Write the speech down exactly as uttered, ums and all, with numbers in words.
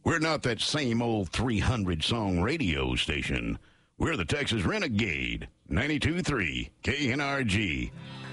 We're not that same old three hundred song radio station. We're the Texas Renegade, ninety-two point three K N R G.